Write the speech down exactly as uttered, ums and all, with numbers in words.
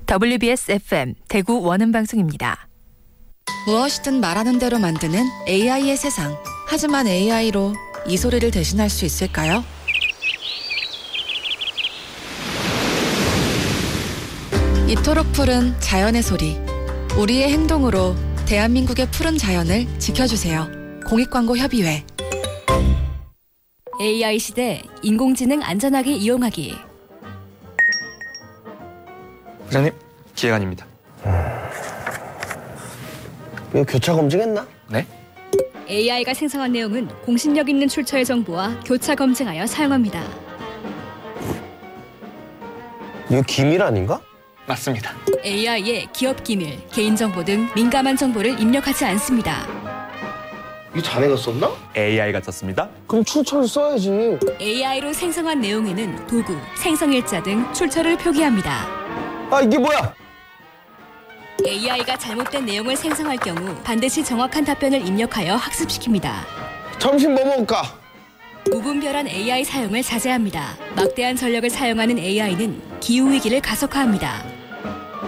더블유비에스 에프엠 대구 원음방송입니다. 무엇이든 말하는 대로 만드는 에이아이의 세상. 하지만 에이아이로 이 소리를 대신할 수 있을까요? 이토록 푸른 자연의 소리. 우리의 행동으로 대한민국의 푸른 자연을 지켜주세요. 공익광고협의회. 에이아이 시대 인공지능 안전하게 이용하기. 부장님, 기획안입니다. 이거 교차 검증했나? 네? 에이아이가 생성한 내용은 공신력 있는 출처의 정보와 교차 검증하여 사용합니다. 이거 기밀 아닌가? 맞습니다. 에이아이에 기업 기밀, 개인정보 등 민감한 정보를 입력하지 않습니다. 이거 자네가 썼나? 에이아이가 썼습니다. 그럼 출처를 써야지. 에이아이로 생성한 내용에는 도구, 생성일자 등 출처를 표기합니다. 아, 이게 뭐야? 에이아이가 잘못된 내용을 생성할 경우 반드시 정확한 답변을 입력하여 학습시킵니다. 점심 뭐 먹을까? 무분별한 에이아이 사용을 자제합니다. 막대한 전력을 사용하는 에이아이는 기후위기를 가속화합니다.